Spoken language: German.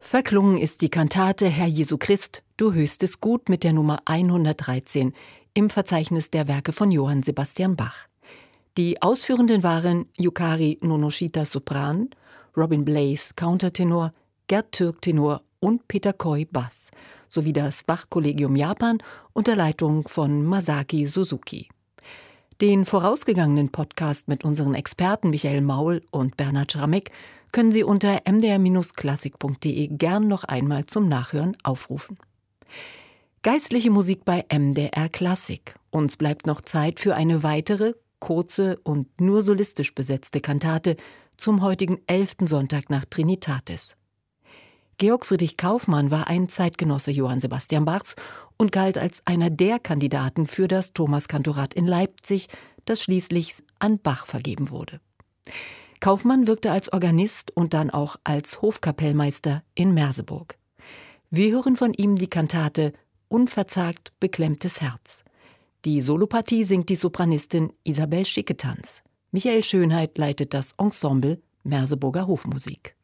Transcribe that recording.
Verklungen ist die Kantate Herr Jesu Christ, du höchstes Gut mit der Nummer 113 im Verzeichnis der Werke von Johann Sebastian Bach. Die Ausführenden waren Yukari Nonoshita Sopran, Robin Blaze Countertenor, Gerd Türk Tenor und Peter Coy Bass, sowie das Bach-Kollegium Japan unter Leitung von Masaki Suzuki. Den vorausgegangenen Podcast mit unseren Experten Michael Maul und Bernhard Schrammeck können Sie unter mdr-klassik.de gern noch einmal zum Nachhören aufrufen. Geistliche Musik bei MDR Klassik. Uns bleibt noch Zeit für eine weitere, kurze und nur solistisch besetzte Kantate zum heutigen 11. Sonntag nach Trinitatis. Georg Friedrich Kaufmann war ein Zeitgenosse Johann Sebastian Bachs und galt als einer der Kandidaten für das Thomaskantorat in Leipzig, das schließlich an Bach vergeben wurde. Kaufmann wirkte als Organist und dann auch als Hofkapellmeister in Merseburg. Wir hören von ihm die Kantate Unverzagt beklemmtes Herz. Die Solopartie singt die Sopranistin Isabel Schicketanz. Michael Schönheit leitet das Ensemble Merseburger Hofmusik.